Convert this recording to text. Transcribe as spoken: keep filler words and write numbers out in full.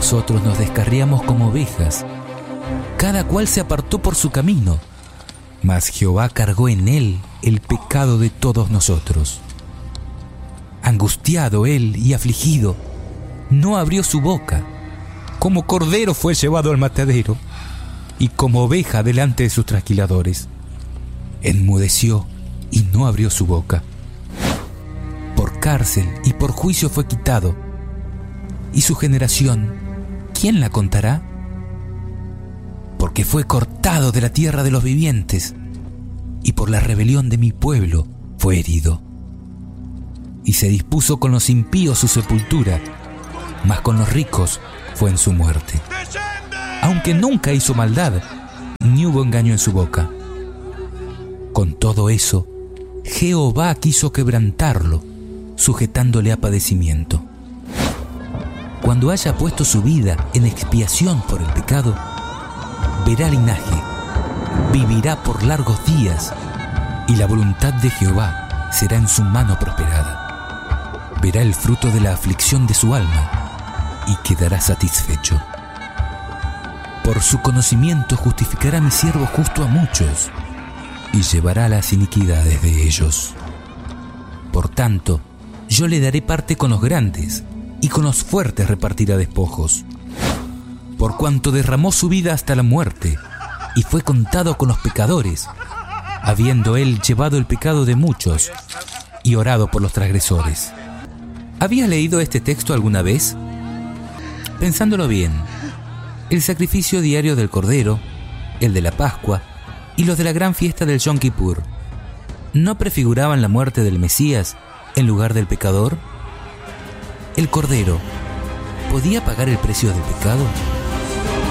nosotros nos descarriamos como ovejas, cada cual se apartó por su camino, mas Jehová cargó en él el pecado de todos nosotros. Angustiado él y afligido, no abrió su boca. Como cordero fue llevado al matadero, y como oveja delante de sus trasquiladores. Enmudeció y no abrió su boca. Por cárcel y por juicio fue quitado. Y su generación, ¿quién la contará? Porque fue cortado de la tierra de los vivientes, y por la rebelión de mi pueblo fue herido. Y se dispuso con los impíos su sepultura, mas con los ricos fue en su muerte. Aunque nunca hizo maldad, ni hubo engaño en su boca. Con todo eso, Jehová quiso quebrantarlo, sujetándole a padecimiento. Cuando haya puesto su vida en expiación por el pecado, verá linaje, vivirá por largos días, y la voluntad de Jehová será en su mano prosperada. Verá el fruto de la aflicción de su alma, y quedará satisfecho. Por su conocimiento justificará mi siervo justo a muchos, y llevará las iniquidades de ellos. Por tanto, yo le daré parte con los grandes, y con los fuertes repartirá despojos. Por cuanto derramó su vida hasta la muerte, y fue contado con los pecadores, habiendo él llevado el pecado de muchos, y orado por los transgresores. ¿Habías leído este texto alguna vez? Pensándolo bien, el sacrificio diario del Cordero, el de la Pascua y los de la gran fiesta del Yom Kippur, ¿no prefiguraban la muerte del Mesías en lugar del pecador? ¿El Cordero podía pagar el precio del pecado?